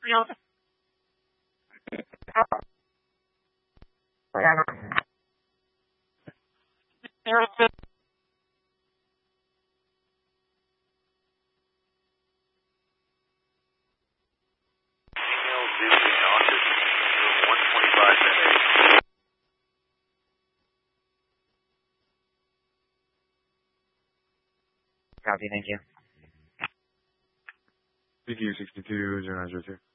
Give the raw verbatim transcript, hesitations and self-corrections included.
Copy, thank you. B Q sixty-two, zero nine zero two.